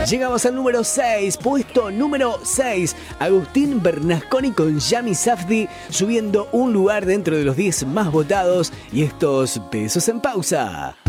Llegamos al número 6, puesto número 6. Agustín Bernasconi con Yami Safdie subiendo un lugar dentro de los 10 más votados y estos Besos en Pausa.